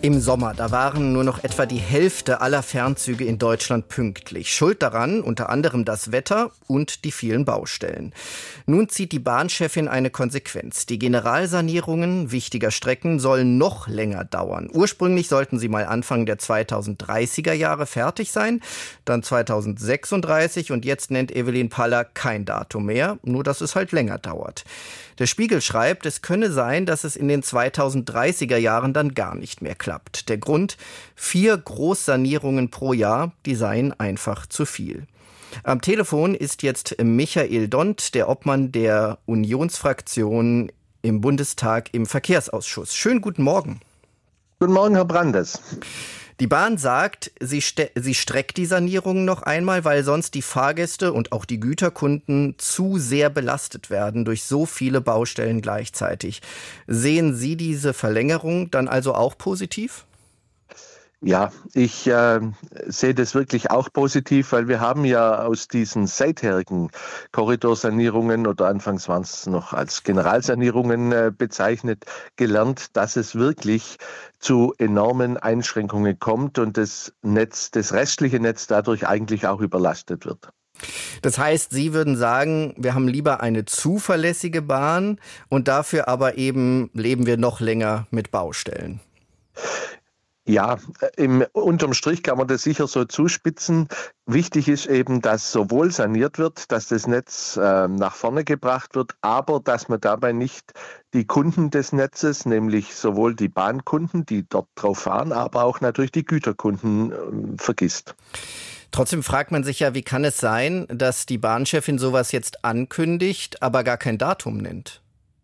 Im Sommer, da waren nur noch etwa die Hälfte aller Fernzüge in Deutschland pünktlich. Schuld daran unter anderem das Wetter und die vielen Baustellen. Nun zieht die Bahnchefin eine Konsequenz. Die Generalsanierungen wichtiger Strecken sollen noch länger dauern. Ursprünglich sollten sie mal Anfang der 2030er Jahre fertig sein, dann 2036 und jetzt nennt Evelyn Paller kein Datum mehr, nur dass es halt länger dauert. Der Spiegel schreibt, es könne sein, dass es in den 2030er Jahren dann gar nicht mehr klappt. Der Grund: 4 Großsanierungen pro Jahr, die seien einfach zu viel. Am Telefon ist jetzt Michael Dont, der Obmann der Unionsfraktion im Bundestag im Verkehrsausschuss. Schönen guten Morgen. Guten Morgen, Herr Brandes. Die Bahn sagt, sie streckt die Sanierung noch einmal, weil sonst die Fahrgäste und auch die Güterkunden zu sehr belastet werden durch so viele Baustellen gleichzeitig. Sehen Sie diese Verlängerung dann also auch positiv? Ja, ich sehe das wirklich auch positiv, weil wir haben ja aus diesen seitherigen Korridorsanierungen oder anfangs waren es noch als Generalsanierungen bezeichnet, gelernt, dass es wirklich zu enormen Einschränkungen kommt und das restliche Netz dadurch eigentlich auch überlastet wird. Das heißt, Sie würden sagen, wir haben lieber eine zuverlässige Bahn und dafür aber eben leben wir noch länger mit Baustellen. Ja, unterm Strich kann man das sicher so zuspitzen. Wichtig ist eben, dass sowohl saniert wird, dass das Netz nach vorne gebracht wird, aber dass man dabei nicht die Kunden des Netzes, nämlich sowohl die Bahnkunden, die dort drauf fahren, aber auch natürlich die Güterkunden vergisst. Trotzdem fragt man sich ja, wie kann es sein, dass die Bahnchefin sowas jetzt ankündigt, aber gar kein Datum nennt?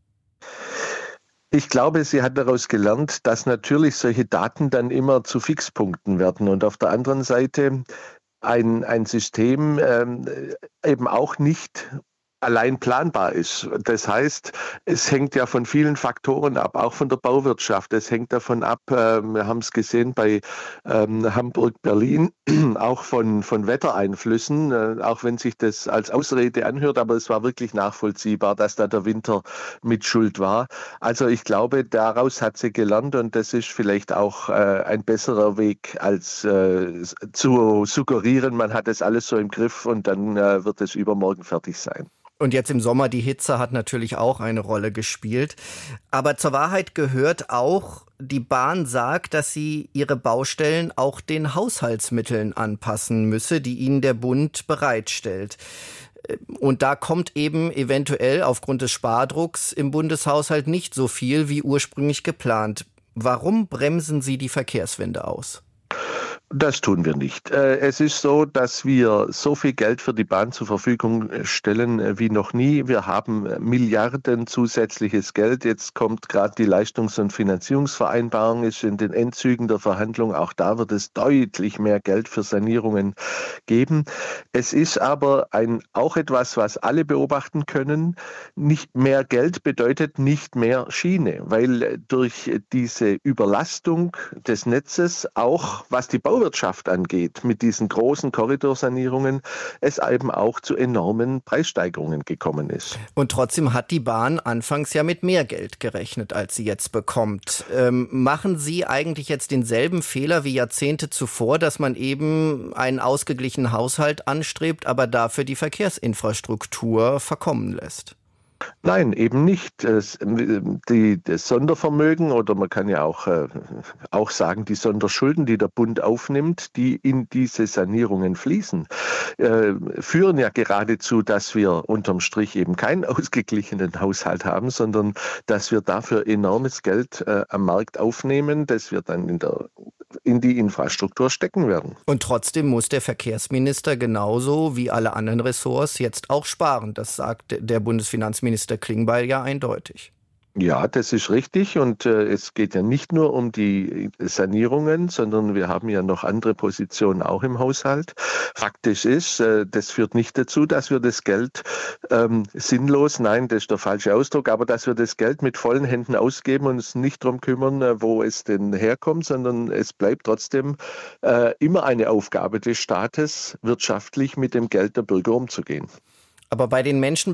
Ich glaube, sie hat daraus gelernt, dass natürlich solche Daten dann immer zu Fixpunkten werden und auf der anderen Seite ein System eben auch nicht allein planbar ist. Das heißt, es hängt ja von vielen Faktoren ab, auch von der Bauwirtschaft. Es hängt davon ab, wir haben es gesehen bei Hamburg-Berlin, auch von Wettereinflüssen, auch wenn sich das als Ausrede anhört, aber es war wirklich nachvollziehbar, dass da der Winter mit Schuld war. Also ich glaube, daraus hat sie gelernt und das ist vielleicht auch ein besserer Weg, als zu suggerieren, man hat das alles so im Griff und dann wird es übermorgen fertig sein. Und jetzt im Sommer, die Hitze hat natürlich auch eine Rolle gespielt. Aber zur Wahrheit gehört auch, die Bahn sagt, dass sie ihre Baustellen auch den Haushaltsmitteln anpassen müsse, die ihnen der Bund bereitstellt. Und da kommt eben eventuell aufgrund des Spardrucks im Bundeshaushalt nicht so viel wie ursprünglich geplant. Warum bremsen Sie die Verkehrswende aus? Das tun wir nicht. Es ist so, dass wir so viel Geld für die Bahn zur Verfügung stellen wie noch nie. Wir haben Milliarden zusätzliches Geld. Jetzt kommt gerade die Leistungs- und Finanzierungsvereinbarung, ist in den Endzügen der Verhandlung. Auch da wird es deutlich mehr Geld für Sanierungen geben. Es ist aber auch etwas, was alle beobachten können. Nicht mehr Geld bedeutet nicht mehr Schiene, weil durch diese Überlastung des Netzes, auch was die Bauwirtschaft angeht, mit diesen großen Korridorsanierungen, es eben auch zu enormen Preissteigerungen gekommen ist. Und trotzdem hat die Bahn anfangs ja mit mehr Geld gerechnet, als sie jetzt bekommt. Machen Sie eigentlich jetzt denselben Fehler wie Jahrzehnte zuvor, dass man eben einen ausgeglichenen Haushalt anstrebt, aber dafür die Verkehrsinfrastruktur verkommen lässt? Nein, eben nicht. Das Sondervermögen oder man kann ja auch sagen, die Sonderschulden, die der Bund aufnimmt, die in diese Sanierungen fließen, führen ja geradezu, dass wir unterm Strich eben keinen ausgeglichenen Haushalt haben, sondern dass wir dafür enormes Geld am Markt aufnehmen, das wir dann in die Infrastruktur stecken werden. Und trotzdem muss der Verkehrsminister genauso wie alle anderen Ressorts jetzt auch sparen. Das sagt der Bundesfinanzminister Klingbeil ja eindeutig. Ja, das ist richtig und es geht ja nicht nur um die Sanierungen, sondern wir haben ja noch andere Positionen auch im Haushalt. Faktisch ist, das führt nicht dazu, dass wir das Geld sinnlos, nein, das ist der falsche Ausdruck, aber dass wir das Geld mit vollen Händen ausgeben und uns nicht darum kümmern, wo es denn herkommt, sondern es bleibt trotzdem immer eine Aufgabe des Staates, wirtschaftlich mit dem Geld der Bürger umzugehen. Aber bei den Menschen